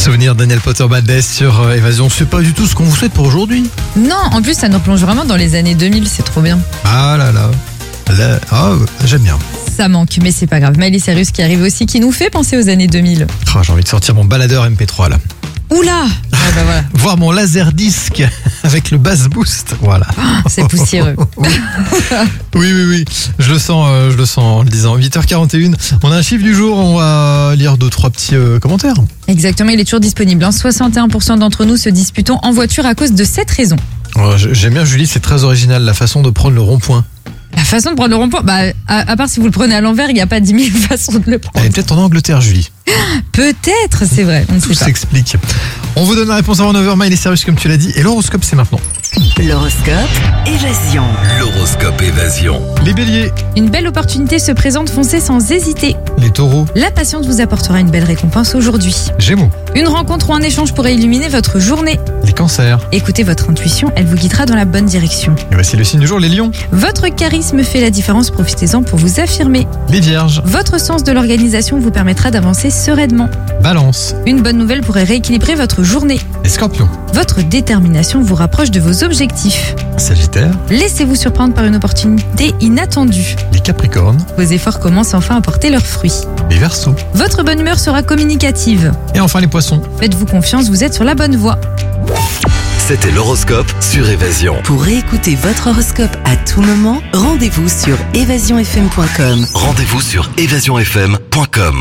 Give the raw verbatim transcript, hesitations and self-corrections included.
Souvenir Daniel Potter Bad Days sur euh, Évasion. C'est pas du tout ce qu'on vous souhaite pour aujourd'hui. Non, en plus ça nous plonge vraiment dans les années deux mille, c'est trop bien. Ah là là. là ah, j'aime bien. Ça manque, mais c'est pas grave. Miley Cyrus qui arrive aussi, qui nous fait penser aux années deux mille. Oh, j'ai envie de sortir mon baladeur M P trois là. Oula ah bah voilà. Voir mon laser disque avec le bass boost. Voilà. Oh, c'est poussiéreux. oui, oui, oui. Je le sens, euh, je le sens en le disant. huit heures quarante et un. On a un chiffre du jour. On va lire deux, trois petits euh, commentaires. Exactement, il est toujours disponible. Hein. soixante et un pour cent d'entre nous se disputons en voiture à cause de cette raison. Oh, j'aime bien, Julie, c'est très original, la façon de prendre le rond-point. La façon de prendre le rond-point, bah, à, à part si vous le prenez à l'envers, il n'y a pas dix mille façons de le prendre. Elle est peut-être en Angleterre, Julie. Peut-être, c'est vrai, on ne Tout sait pas. s'explique. On vous donne la réponse avant neuf heures, Miley Cyrus, comme tu l'as dit. Et l'horoscope, c'est maintenant. L'horoscope Évasion. L'horoscope Évasion. Les béliers, Une belle opportunité se présente, foncez sans hésiter. les taureaux, La patience vous apportera une belle récompense aujourd'hui. gémeaux, Une rencontre ou un échange pourrait illuminer votre journée. les cancers. Écoutez votre intuition, elle vous guidera dans la bonne direction. Et voici le signe du jour, les lions, Votre charisme fait la différence, profitez-en pour vous affirmer. les vierges, Votre sens de l'organisation vous permettra d'avancer sereinement. balance, Une bonne nouvelle pourrait rééquilibrer votre journée. les scorpions, Votre détermination vous rapproche de vos objectifs. sagittaires, Laissez-vous surprendre par une opportunité inattendue. les capricornes, Vos efforts commencent enfin à porter leurs fruits. les verseaux. Votre bonne humeur sera communicative. Et enfin les poissons. Faites-vous confiance, vous êtes sur la bonne voie. C'était l'horoscope sur Évasion. Pour réécouter votre horoscope à tout moment, rendez-vous sur évasion f m point com. Rendez-vous sur évasion f m point com.